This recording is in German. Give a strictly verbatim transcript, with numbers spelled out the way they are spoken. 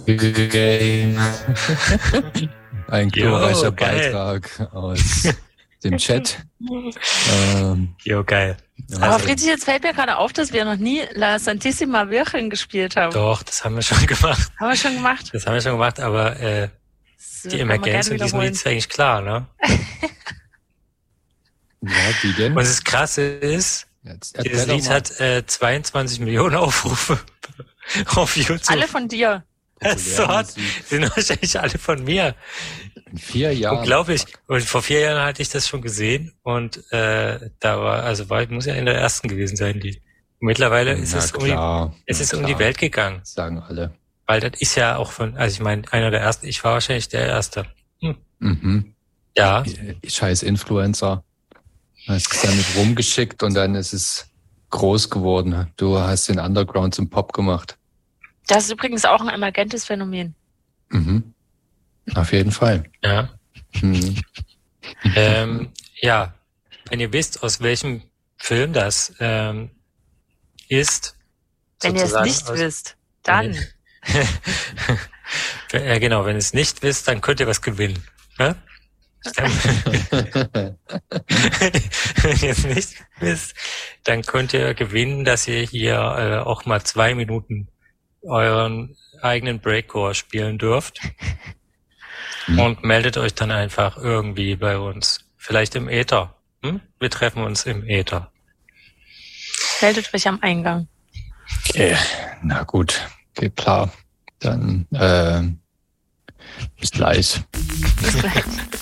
Game. Ein glorreicher Beitrag aus dem Chat. Ähm, jo, geil. Aber also, Fritzi, jetzt fällt mir gerade auf, dass wir noch nie La Santissima Virgen gespielt haben. Doch, das haben wir schon gemacht. Haben wir schon gemacht? Das haben wir schon gemacht, aber äh, so, die Emergenz in diesem Lied ist eigentlich klar, ne? Ja, wie denn? Und das Krasse ist, jetzt, dieses Lied hat äh, zweiundzwanzig Millionen Aufrufe auf YouTube. Alle von dir. So hat, sind wahrscheinlich alle von mir. In vier Jahren. Unglaublich. Und vor vier Jahren hatte ich das schon gesehen und äh, da war, also war, muss ja in der ersten gewesen sein, die. Mittlerweile ist es, klar, um, die, es ist klar. um die Welt gegangen. Das sagen alle. Weil das ist ja auch von, also ich meine, einer der ersten, ich war wahrscheinlich der Erste. Hm. Mhm. Ja. Scheiß Influencer. Hast es damit rumgeschickt und dann ist es groß geworden. Du hast den Underground zum Pop gemacht. Das ist übrigens auch ein emergentes Phänomen. Mhm. Auf jeden Fall. Ja. Mhm. ähm, ja. Wenn ihr wisst, aus welchem Film das ähm, ist. Wenn ihr es nicht aus, wisst, dann. Ja, genau. Wenn ihr es nicht wisst, dann könnt ihr was gewinnen. Ne? Wenn ihr es nicht wisst, dann könnt ihr gewinnen, dass ihr hier äh, auch mal zwei Minuten euren eigenen Breakcore spielen dürft. Mhm. Und meldet euch dann einfach irgendwie bei uns. Vielleicht im Äther. Hm? Wir treffen uns im Äther. Meldet euch am Eingang. Okay. Na gut, geht klar. Dann äh, bis gleich. Bis gleich.